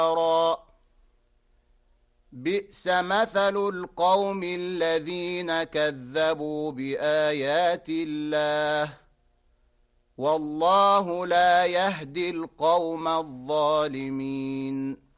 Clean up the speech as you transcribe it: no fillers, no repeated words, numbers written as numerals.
بئس مثل القوم الذين كذبوا بآيات الله والله لا يهدي القوم الظالمين